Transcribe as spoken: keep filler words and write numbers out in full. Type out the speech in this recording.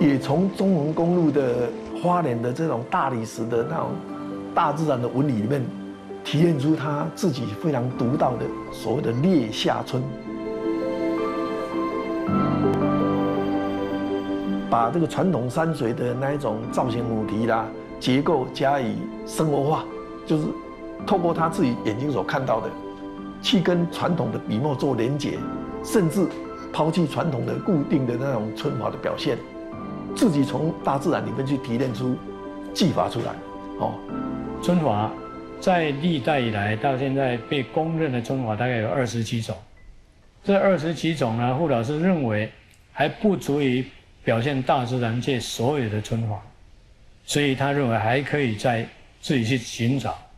也从中横公路的花莲的这种大理石的那种大自然的纹理里面，提炼出他自己非常独到的所谓的列下村，把这个传统山水的那一种造型母题啦、结构加以生活化，就是透过他自己眼睛所看到的，去跟传统的笔墨做连结，甚至抛弃传统的固定的那种皴法的表现，自己从大自然里面去提炼出技法出来。哦， 皴法在历代以来到现在被公认的皴法大概有二十几种，这二十几种呢，傅老师认为还不足以表现大自然界所有的皴法，所以他认为还可以再自己去寻找。